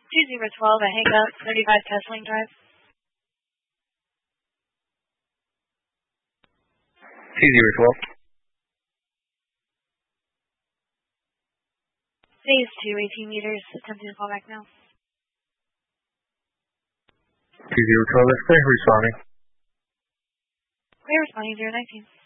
2012 at Hangup, 35 Testling Drive. T012. Phase 2, 18 meters, attempting to call back now. T012, that's clear, responding. Clear, responding 019.